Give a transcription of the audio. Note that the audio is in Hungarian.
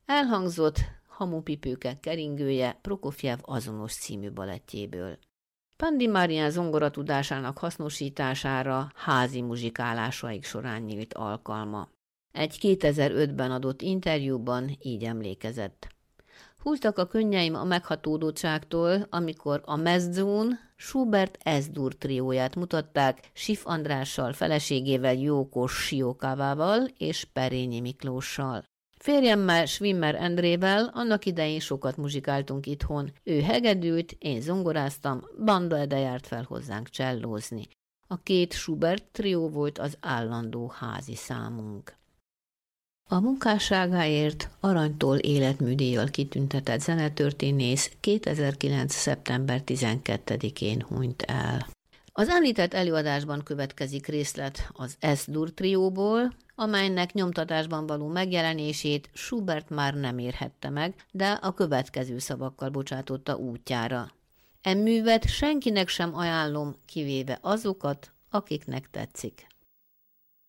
Elhangzott Hamupipőkek keringője Prokofjev azonos című balettjéből. Pandimarian zongoratudásának hasznosítására házi muzsikálásaik során nyílt alkalma. Egy 2005-ben adott interjúban így emlékezett. Húztak a könnyeim a meghatódottságtól, amikor a mezzón Schubert S-dur trióját mutatták Sif Andrással, feleségével Jókos Siókávával és Perényi Miklóssal. Férjemmel, Schwimmer Endrével annak idején sokat muzsikáltunk itthon. Ő hegedült, én zongoráztam, Banda Ede járt fel hozzánk csellózni. A két Schubert trió volt az állandó házi számunk. A munkásságáért aranytól életműdíjjal kitüntetett zenetörténész 2009. szeptember 12-én hunyt el. Az említett előadásban következik részlet az S-dur trióból, amelynek nyomtatásban való megjelenését Schubert már nem érhette meg, de a következő szavakkal bocsátotta útjára. E művet senkinek sem ajánlom, kivéve azokat, akiknek tetszik.